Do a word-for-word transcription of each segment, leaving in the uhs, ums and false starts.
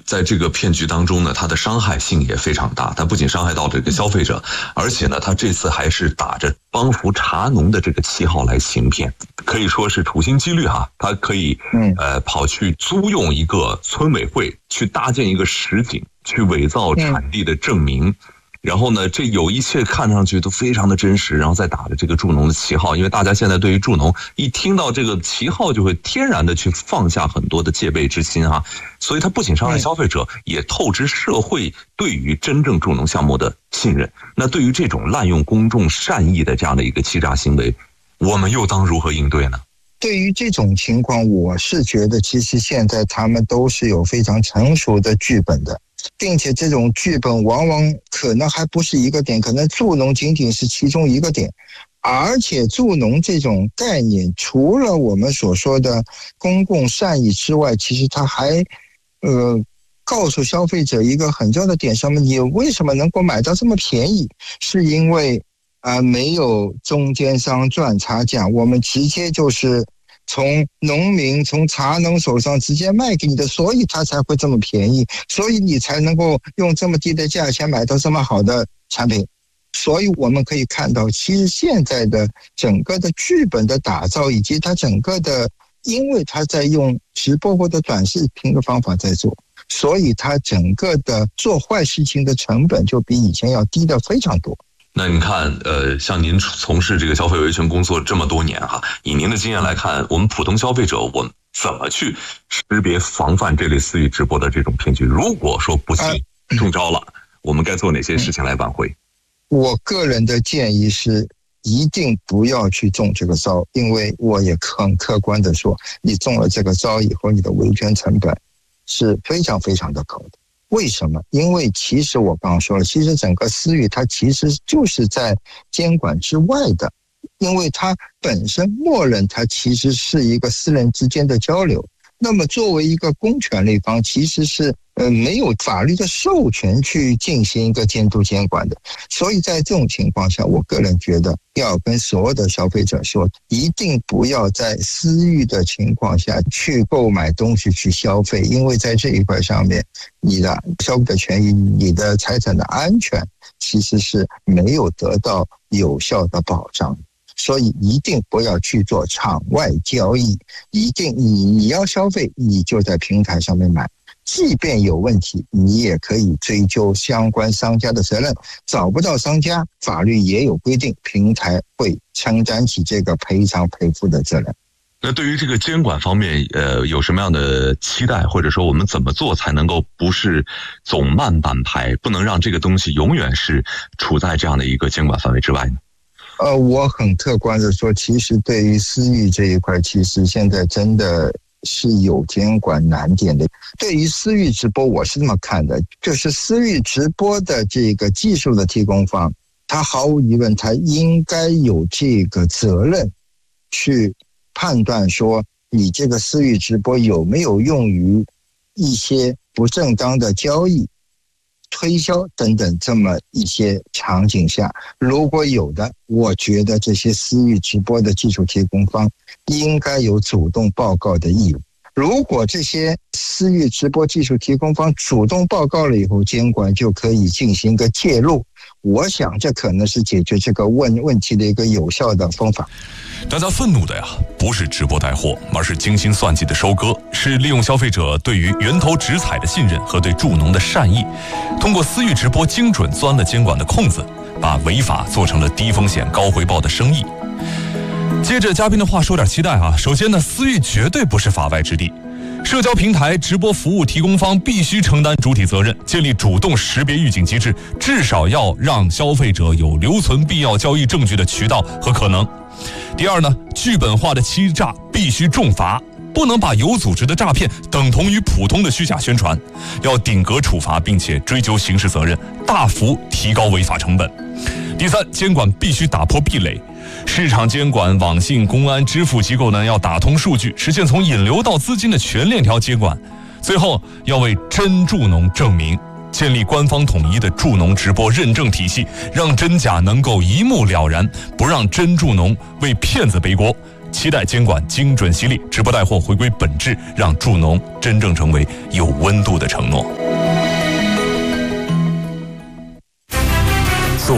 在这个骗局当中呢，它的伤害性也非常大。它不仅伤害到了这个消费者，而且呢，它这次还是打着帮扶茶农的这个旗号来行骗，可以说是处心积虑哈。它可以呃跑去租用一个村委会去搭建一个实景，去伪造产地的证明。然后呢，这有一切看上去都非常的真实，然后再打着这个助农的旗号，因为大家现在对于助农一听到这个旗号就会天然的去放下很多的戒备之心啊，所以它不仅伤害消费者，也透支社会对于真正助农项目的信任。那对于这种滥用公众善意的这样的一个欺诈行为，我们又当如何应对呢？ 对于这种情况，我是觉得其实现在他们都是有非常成熟的剧本的，并且这种剧本往往可能还不是一个点，可能助农仅仅是其中一个点。而且助农这种概念，除了我们所说的公共善意之外，其实它还呃告诉消费者一个很重要的点，什么？你为什么能够买到这么便宜？是因为啊、呃、没有中间商赚差价，我们直接就是从农民从茶农手上直接卖给你的，所以它才会这么便宜，所以你才能够用这么低的价钱买到这么好的产品。所以我们可以看到，其实现在的整个的剧本的打造，以及它整个的，因为它在用直播或者短视频的方法在做，所以它整个的做坏事情的成本就比以前要低的非常多。 那你看，呃，像您从事这个消费维权工作这么多年哈，以您的经验来看，我们普通消费者，我们怎么去识别防范这类私域直播的这种骗局？如果说不幸中招了，我们该做哪些事情来挽回？ 我个人的建议是，一定不要去中这个招，因为我也很客观的说，你中了这个招以后，你的维权成本是非常非常的高的。为什么？因为其实我刚刚说了，其实整个私域它其实就是在监管之外的，因为它本身默认它其实是一个私人之间的交流。那么作为一个公权力方，其实是呃没有法律的授权去进行一个监督监管的。所以在这种情况下，我个人觉得要跟所有的消费者说，一定不要在私域的情况下去购买东西去消费，因为在这一块上面，你的消费者权益、你的财产的安全其实是没有得到有效的保障。所以一定不要去做场外交易，一定你你要消费，你就在平台上面买，即便有问题，你也可以追究相关商家的责任。找不到商家，法律也有规定，平台会承担起这个赔偿赔付的责任。 那对于这个监管方面，呃，有什么样的期待，或者说我们怎么做才能够不是走慢半拍，不能让这个东西永远是处在这样的一个监管范围之外呢？ 呃，我很客观的说，其实对于私域这一块，其实现在真的是有监管难点的。对于私域直播，我是这么看的，就是私域直播的这个技术的提供方，他毫无疑问，他应该有这个责任去判断说，你这个私域直播有没有用于一些不正当的交易、推销等等这么一些场景下，如果有的，我觉得这些私域直播的技术提供方应该有主动报告的义务。如果这些私域直播技术提供方主动报告了以后，监管就可以进行一个介入，我想这可能是解决这个问问题的一个有效的方法。 大家愤怒的呀，不是直播带货，而是精心算计的收割，是利用消费者对于源头直采的信任和对助农的善意，通过私域直播精准钻了监管的空子，把违法做成了低风险高回报的生意。接着嘉宾的话说点期待啊，首先呢，私域绝对不是法外之地。社交平台直播服务提供方必须承担主体责任，建立主动识别预警机制，至少要让消费者有留存必要交易证据的渠道和可能。第二呢，剧本化的欺诈必须重罚，不能把有组织的诈骗等同于普通的虚假宣传，要顶格处罚，并且追究刑事责任，大幅提高违法成本。第三，监管必须打破壁垒，市场监管、网信、公安、支付机构呢要打通数据，实现从引流到资金的全链条监管。最后，要为真助农证明，建立官方统一的助农直播认证体系，让真假能够一目了然，不让真助农为骗子背锅。期待监管精准犀利，直播带货回归本质，让助农真正成为有温度的承诺。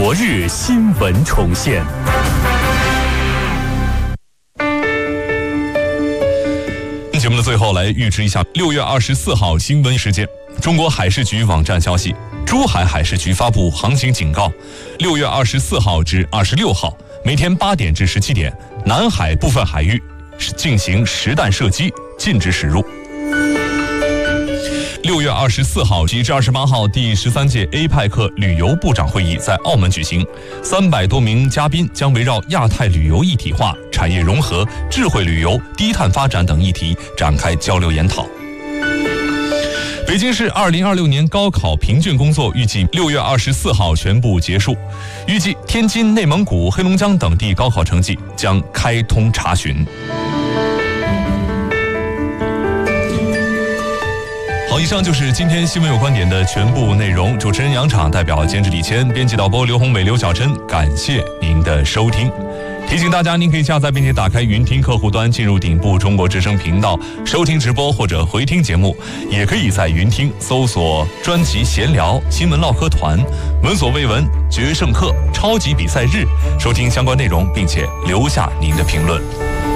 昨日新闻重现。 节目的最后，来预知一下六月二十四号新闻时间。中国海事局网站消息，珠海海事局发布航行警告：六月二十四号至二十六号，每天八点至十七点，南海部分海域进行实弹射击，禁止驶入。六月二十四号至二十八号，第十三届 A 派克旅游部长会议在澳门举行，三百多名嘉宾将围绕亚太旅游一体化、产业融合、智慧旅游、低碳发展等议题展开交流研讨。北京市二零二六年高考评卷工作预计六月二十四号全部结束，预计天津、内蒙古、黑龙江等地高考成绩将开通查询。好，以上就是今天新闻有观点的全部内容。主持人杨昶，代表监制李谦，编辑导播刘宏伟、刘小珍，感谢您的收听。提醒大家，您可以下载并且打开云听客户端，进入顶部中国之声频道收听直播或者回听节目，也可以在云听搜索专辑闲聊、新闻唠嗑团、闻所未闻、决胜课、超级比赛日收听相关内容，并且留下您的评论。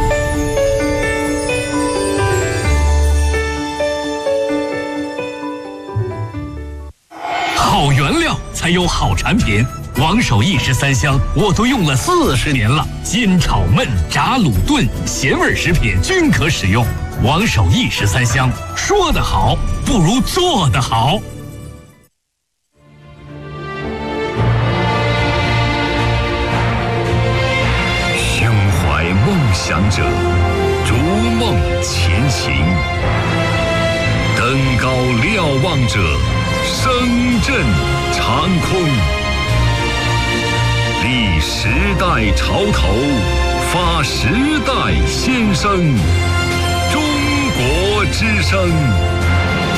好原料才有好产品，王守义十三香我都用了四十年了，煎炒焖炸卤炖咸味食品均可使用。王守义十三香，说得好不如做得好。 胸怀梦想者，逐梦前行；登高瞭望者，声震长空。立时代潮头，发时代先声。中国之声。